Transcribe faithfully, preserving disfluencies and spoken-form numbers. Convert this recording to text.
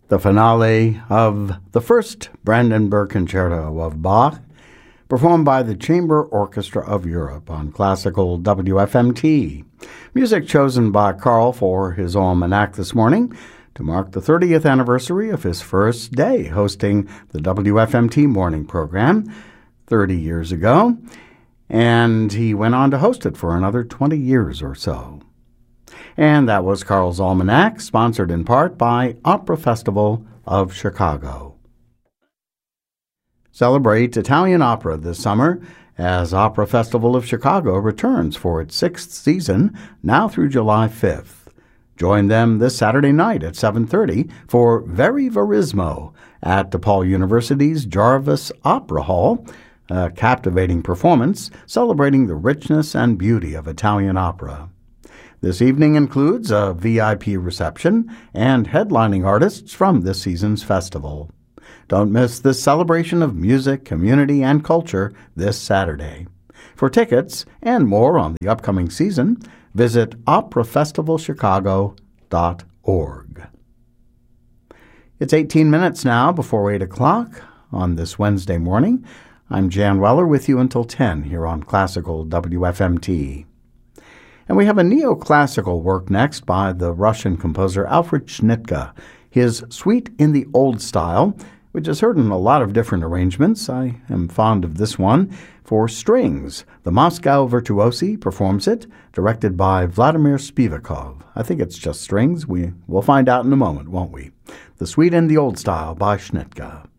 the finale of the first Brandenburg Concerto of Bach, performed by the Chamber Orchestra of Europe on Classical W F M T. Music chosen by Carl for his almanac this morning to mark the thirtieth anniversary of his first day hosting the W F M T morning program thirty years ago, and he went on to host it for another twenty years or so. And that was Carl's Almanac, sponsored in part by Opera Festival of Chicago. Celebrate Italian opera this summer as Opera Festival of Chicago returns for its sixth season, now through July fifth. Join them this Saturday night at seven thirty for Very Verismo at DePaul University's Jarvis Opera Hall, a captivating performance celebrating the richness and beauty of Italian opera. This evening includes a V I P reception and headlining artists from this season's festival. Don't miss this celebration of music, community, and culture this Saturday. For tickets and more on the upcoming season, visit opera festival chicago dot org. It's eighteen minutes now before eight o'clock on this Wednesday morning. I'm Jan Weller with you until ten here on Classical W F M T. And we have a neoclassical work next by the Russian composer Alfred Schnittke, his Suite in the Old Style, which is heard in a lot of different arrangements. I am fond of this one for strings. The Moscow Virtuosi performs it, directed by Vladimir Spivakov. I think it's just strings. We will find out in a moment, won't we? The Suite in the Old Style by Schnittke.